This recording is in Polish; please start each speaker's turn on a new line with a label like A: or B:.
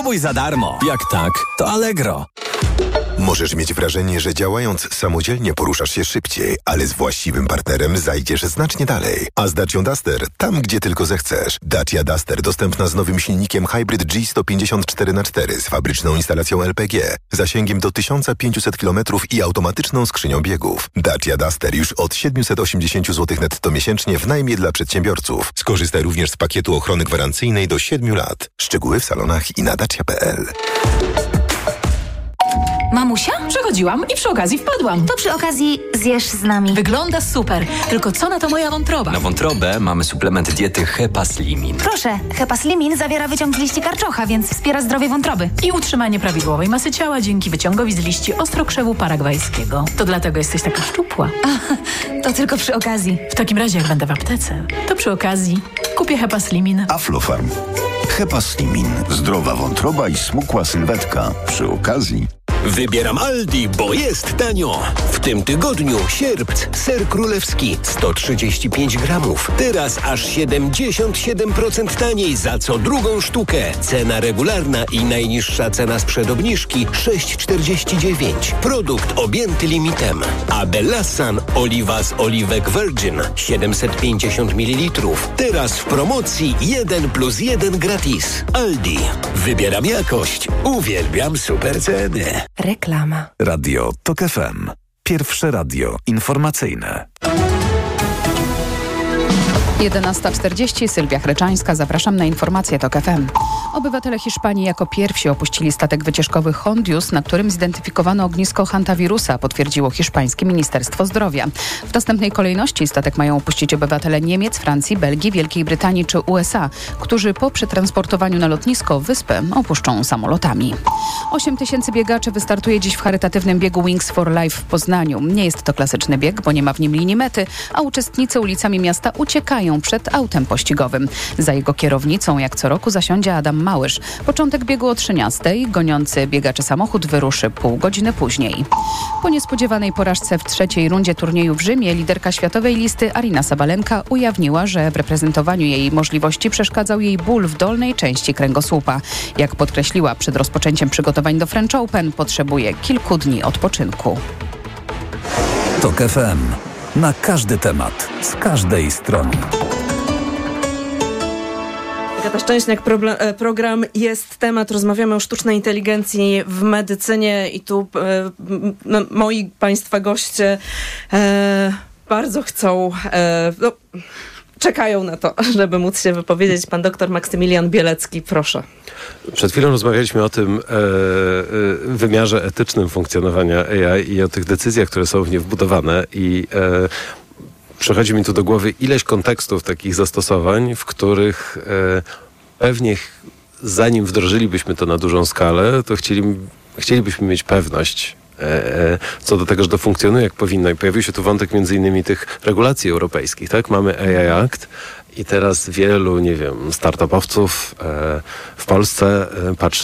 A: Spróbuj za darmo. Jak tak, to Allegro.
B: Możesz mieć wrażenie, że działając samodzielnie poruszasz się szybciej, ale z właściwym partnerem zajdziesz znacznie dalej. A z Dacią Duster tam, gdzie tylko zechcesz. Dacia Duster dostępna z nowym silnikiem Hybrid G154x4 z fabryczną instalacją LPG, zasięgiem do 1500 km i automatyczną skrzynią biegów. Dacia Duster już od 780 zł netto miesięcznie w najmie dla przedsiębiorców. Skorzystaj również z pakietu ochrony gwarancyjnej do 7 lat. Szczegóły w salonach i na dacia.pl.
C: Mamusia? Przechodziłam i przy okazji wpadłam.
D: To przy okazji zjesz z nami.
C: Wygląda super, tylko co na to moja wątroba?
A: Na wątrobę mamy suplement diety Hepaslimin.
D: Proszę, Hepaslimin zawiera wyciąg z liści karczocha, więc wspiera zdrowie wątroby.
C: I utrzymanie prawidłowej masy ciała dzięki wyciągowi z liści ostrokrzewu paragwajskiego. To dlatego jesteś taka szczupła.
D: To tylko przy okazji.
C: W takim razie jak będę w aptece, to przy okazji kupię Hepaslimin.
E: Aflofarm. Hepaslimin. Zdrowa wątroba i smukła sylwetka. Przy okazji.
F: Wybieram Aldi, bo jest tanio. W tym tygodniu sierpt, ser królewski 135 gramów. Teraz aż 77% taniej za co drugą sztukę. Cena regularna i najniższa cena sprzed obniżki 6,49. Produkt objęty limitem. A Bellassan oliwa z oliwek Virgin 750 ml. Teraz w promocji 1+1 gratis. Aldi. Wybieram jakość. Uwielbiam super ceny.
D: Reklama.
G: Radio TOK FM. Pierwsze radio informacyjne.
H: 11:40, Sylwia Chreczańska, zapraszam na informacje TOK FM. Obywatele Hiszpanii jako pierwsi opuścili statek wycieczkowy Hondius, na którym zidentyfikowano ognisko hantawirusa, potwierdziło hiszpańskie Ministerstwo Zdrowia. W następnej kolejności statek mają opuścić obywatele Niemiec, Francji, Belgii, Wielkiej Brytanii czy USA, którzy po przetransportowaniu na lotnisko wyspę opuszczą samolotami. 8 tysięcy biegaczy wystartuje dziś w charytatywnym biegu Wings for Life w Poznaniu. Nie jest to klasyczny bieg, bo nie ma w nim linii mety, a uczestnicy ulicami miasta uciekają przed autem pościgowym. Za jego kierownicą, jak co roku, zasiądzie Adam Małysz. Początek biegu o 13:00. Goniący biegaczy samochód wyruszy pół godziny później. Po niespodziewanej porażce w trzeciej rundzie turnieju w Rzymie liderka światowej listy Aryna Sabalenka ujawniła, że w reprezentowaniu jej możliwości przeszkadzał jej ból w dolnej części kręgosłupa. Jak podkreśliła przed rozpoczęciem przygotowań do French Open, potrzebuje kilku dni odpoczynku.
G: TOK FM. Na każdy temat, z każdej strony.
I: Agata Szczęśniak, program Jest Temat. Rozmawiamy o sztucznej inteligencji w medycynie i tu moi Państwa goście bardzo chcą... czekają na to, żeby móc się wypowiedzieć. Pan doktor Maksymilian Bielecki, proszę.
J: Przed chwilą rozmawialiśmy o tym wymiarze etycznym funkcjonowania AI i o tych decyzjach, które są w nie wbudowane i przychodzi mi tu do głowy ileś kontekstów takich zastosowań, w których pewnie zanim wdrożylibyśmy to na dużą skalę, to chcielibyśmy mieć pewność co do tego, że to funkcjonuje jak powinno. I pojawił się tu wątek między innymi tych regulacji europejskich, tak? Mamy AI Act i teraz wielu, startupowców w Polsce patrzy